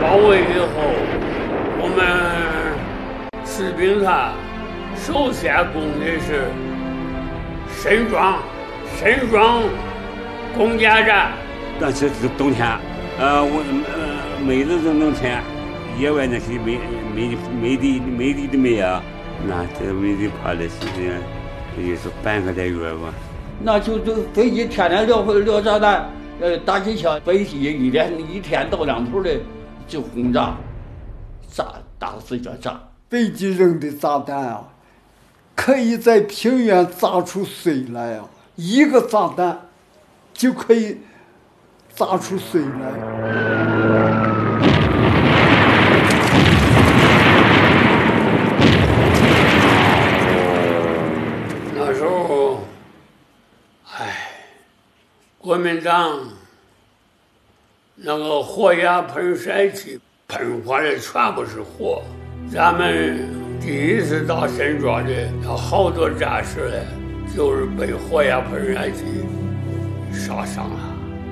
包围以后，我们士兵他首先攻的是沈庄攻坚战。 但是冬天，每日冬天，野外那些没地的没啊，那这没地爬的时间也是半个来月吧。 那就飞机天天撂炸弹，打机枪，飞机一天到2头的就轰炸，打死就炸。 飞机扔的炸弹啊，可以在平原炸出水来啊，一个炸弹就可以炸出水来。 那时候，国民党那个火焰喷射器喷火的全部是火。咱们第一次到沈庄的，有好多战士嘞，就是被火焰喷射器烧伤了。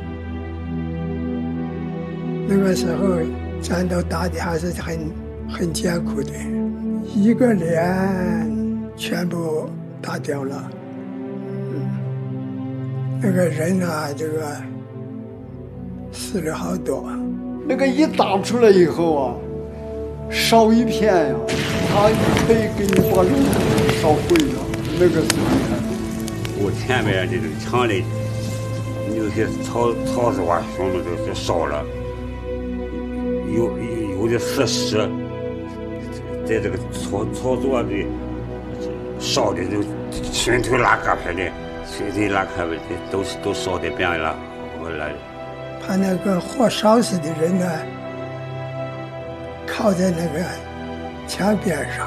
那个时候战斗打的还是很艰苦的，一个连全部打掉了。那个人啊，这个死了好多。 那个一打出来以后啊，烧一片呀，他可以给你把人烧毁了。那个是厉害。 我前面的这个厂里有些草是把兄弟都烧了，有的死尸，在这个草垛里烧的都熏头拉碴拍的，熏头拉碴拍的都烧的遍了，我来。 把那个火烧死的人呢，靠在那个墙边上，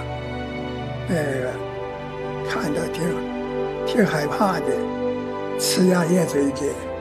看到挺害怕的，呲牙咧嘴的。